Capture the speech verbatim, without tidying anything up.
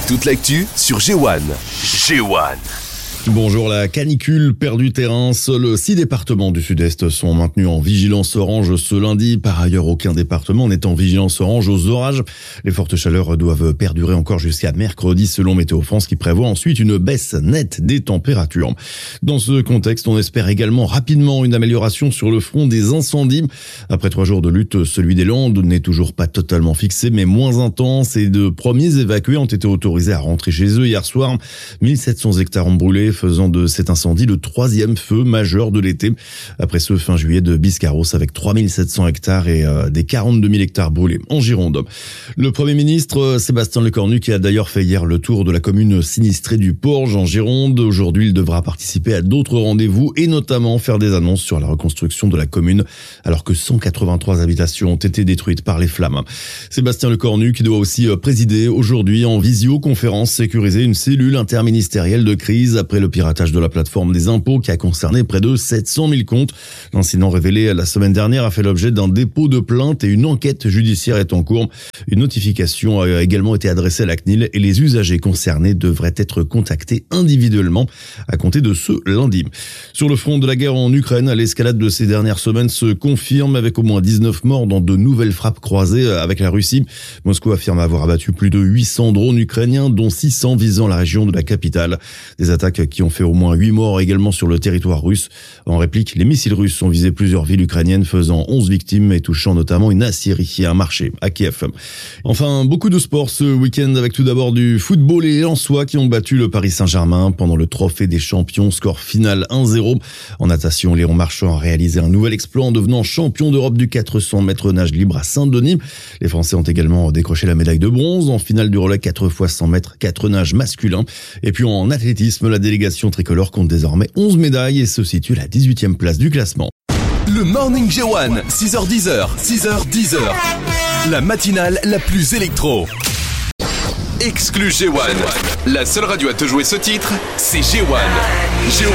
Toute l'actu sur G un. G un. Bonjour, la canicule perd du terrain. Seuls six départements du sud-est sont maintenus en vigilance orange ce lundi. Par ailleurs, aucun département n'est en vigilance orange aux orages. Les fortes chaleurs doivent perdurer encore jusqu'à mercredi selon Météo France qui prévoit ensuite une baisse nette des températures. Dans ce contexte, on espère également rapidement une amélioration sur le front des incendies. Après trois jours de lutte, celui des Landes n'est toujours pas totalement fixé mais moins intense et de premiers évacués ont été autorisés à rentrer chez eux hier soir. mille sept cents hectares ont brûlé, faisant de cet incendie le troisième feu majeur de l'été. Après ce fin juillet de Biscarrosse avec trois mille sept cents hectares et euh, des quarante-deux mille hectares brûlés en Gironde. Le Premier ministre Sébastien Lecornu qui a d'ailleurs fait hier le tour de la commune sinistrée du Porge en Gironde. Aujourd'hui, il devra participer à d'autres rendez-vous et notamment faire des annonces sur la reconstruction de la commune alors que cent quatre-vingt-trois habitations ont été détruites par les flammes. Sébastien Lecornu qui doit aussi présider aujourd'hui en visioconférence sécuriser une cellule interministérielle de crise après le piratage de la plateforme des impôts qui a concerné près de sept cent mille comptes. L'incident révélé la semaine dernière a fait l'objet d'un dépôt de plainte et une enquête judiciaire est en cours. Une notification a également été adressée à la C N I L et les usagers concernés devraient être contactés individuellement à compter de ce lundi. Sur le front de la guerre en Ukraine, l'escalade de ces dernières semaines se confirme avec au moins dix-neuf morts dans de nouvelles frappes croisées avec la Russie. Moscou affirme avoir abattu plus de huit cents drones ukrainiens dont six cents visant la région de la capitale. Des attaques qui ont fait au moins huit morts également sur le territoire russe. En réplique, les missiles russes ont visé plusieurs villes ukrainiennes faisant onze victimes et touchant notamment une aciérie et un marché à Kiev. Enfin, beaucoup de sport ce week-end avec tout d'abord du football et les Lensois qui ont battu le Paris Saint-Germain pendant le trophée des champions, score final un zéro. En natation, Léon Marchand a réalisé un nouvel exploit en devenant champion d'Europe du quatre cents mètres nage libre à Saint-Denis. Les Français ont également décroché la médaille de bronze en finale du relais quatre fois cent mètres quatre nages masculin. Et puis en athlétisme, la délégation tricolore compte désormais onze médailles et se situe à la dix-huitième place du classement. Le Morning G un, six heures dix, six heures dix. La matinale la plus électro. Exclu G un. La seule radio à te jouer ce titre, c'est G un. G un.